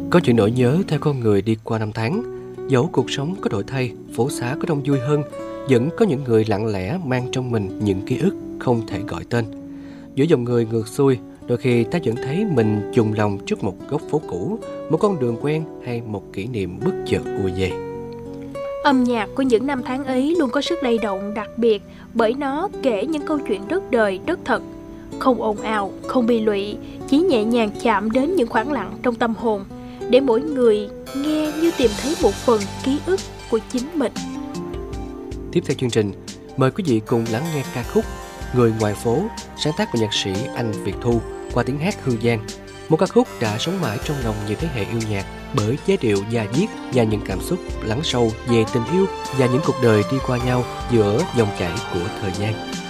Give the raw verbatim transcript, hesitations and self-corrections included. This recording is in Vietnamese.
Có chuyện nỗi nhớ theo con người đi qua năm tháng. Dẫu cuộc sống có đổi thay, phố xá có đông vui hơn, vẫn có những người lặng lẽ mang trong mình những ký ức không thể gọi tên. Giữa dòng người ngược xuôi, đôi khi ta vẫn thấy mình chùng lòng trước một góc phố cũ, một con đường quen hay một kỷ niệm bất chợt ùa về. Âm nhạc của những năm tháng ấy luôn có sức lay động đặc biệt, bởi nó kể những câu chuyện rất đời, rất thật. Không ồn ào, không bi lụy, chỉ nhẹ nhàng chạm đến những khoảng lặng trong tâm hồn, để mỗi người nghe như tìm thấy một phần ký ức của chính mình. Tiếp theo chương trình, mời quý vị cùng lắng nghe ca khúc Người ngoài phố, sáng tác của nhạc sĩ Anh Việt Thu qua tiếng hát Hương Giang. Một ca khúc đã sống mãi trong lòng nhiều thế hệ yêu nhạc bởi giai điệu da diết và những cảm xúc lắng sâu về tình yêu và những cuộc đời đi qua nhau giữa dòng chảy của thời gian.